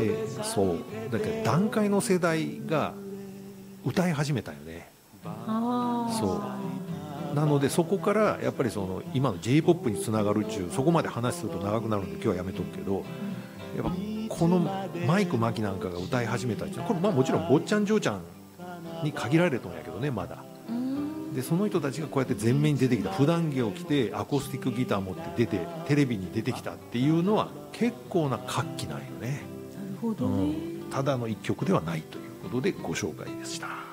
そうだけど段階の世代が歌い始めたよね。そうなのでそこからやっぱりその今の J-POP につながるっちゅう、そこまで話すると長くなるんで今日はやめとくけど、やっぱこのマイク・マキなんかが歌い始めたっていうのはこれまあもちろん坊ちゃん嬢ちゃんに限られたんやけどね、まだ。でその人たちがこうやって前面に出てきた、普段着を着てアコースティックギター持って出てテレビに出てきたっていうのは結構な活気なんよね。 なるほどね、 ただの一曲ではないということでご紹介でした。